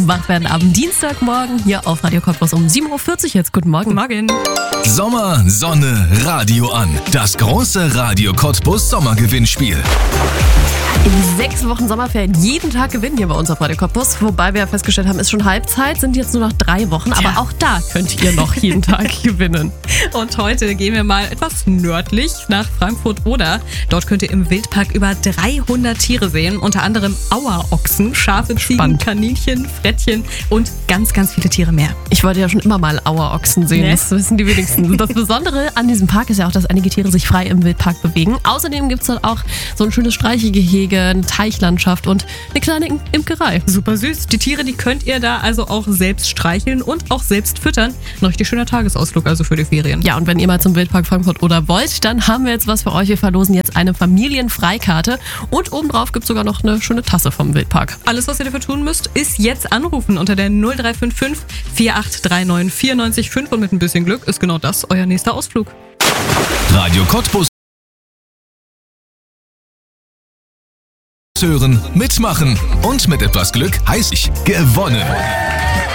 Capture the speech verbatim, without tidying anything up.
zum Wachwerden am Dienstagmorgen hier auf Radio Cottbus um sieben Uhr vierzig jetzt. Guten Morgen. Morgen. Sommer, Sonne, Radio an. Das große Radio Cottbus Sommergewinnspiel. In sechs Wochen Sommerferien jeden Tag gewinnen hier bei uns auf Radio Cottbus. Wobei wir ja festgestellt haben, ist schon Halbzeit, sind jetzt nur noch drei Wochen. Aber Ja. auch da könnt ihr noch jeden Tag gewinnen. Und heute gehen wir mal etwas nördlich nach Frankfurt-Oder. Dort könnt ihr im Wildpark über dreihundert Tiere sehen. Unter anderem Auerochsen, Schafe, Ziegen, Spannend. Kaninchen, Frettchen und ganz, ganz viele Tiere mehr. Ich wollte ja schon immer mal Auerochsen sehen, Ne? das wissen die wenigsten. Das Besondere an diesem Park ist ja auch, dass einige Tiere sich frei im Wildpark bewegen. Außerdem gibt es dort auch so ein schönes Streichelgehege, eine Teichlandschaft und eine kleine Imkerei. Super süß. Die Tiere, die könnt ihr da also auch selbst streicheln und auch selbst füttern. Ein richtig schöner Tagesausflug also für die Ferien. Ja, und wenn ihr mal zum Wildpark Frankfurt oder wollt, dann haben wir jetzt was für euch. Wir verlosen jetzt eine Familienfreikarte und obendrauf gibt es sogar noch eine schöne Tasse vom Wildpark. Alles, was ihr dafür tun müsst, ist jetzt anrufen unter der null drei fünf fünf vier acht drei neun vier neun fünf und mit ein bisschen Glück ist genau das euer nächster Ausflug. Radio Cottbus hören, mitmachen und mit etwas Glück heißt ich gewonnen.